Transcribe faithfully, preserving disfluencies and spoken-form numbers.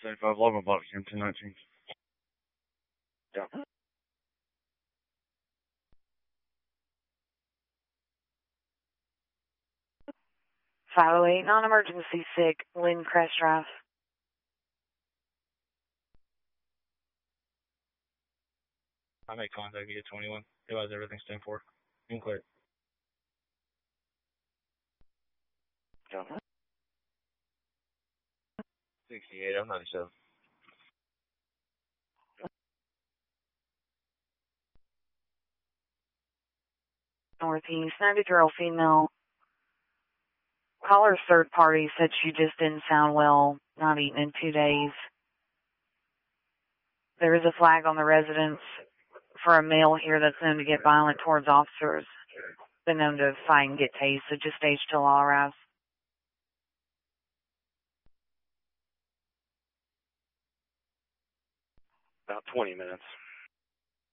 seventy-five Logan Block, M two nineteen. Yeah. five oh eight, non-emergency sick, Lynn Crest Drive. I made contact via twenty-one. Realize everything's ten four. In clear. Yeah. sixty-eight, I'm ninety-seven. Northeast, ninety-three-year-old female. Caller's third party said she just didn't sound well, not eaten in two days. There is a flag on the residence for a male here that's known to get violent towards officers. Been known to fight and get tased, so just stage till all arrives. About twenty minutes.